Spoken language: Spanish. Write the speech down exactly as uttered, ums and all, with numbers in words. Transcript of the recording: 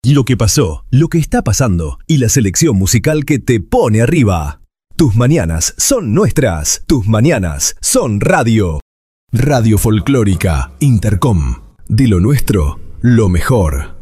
Lo que pasó, lo que está pasando y la selección musical que te pone arriba. Tus mañanas son nuestras. Tus mañanas son radio. Radio Folclórica Intercom. De lo nuestro, lo mejor.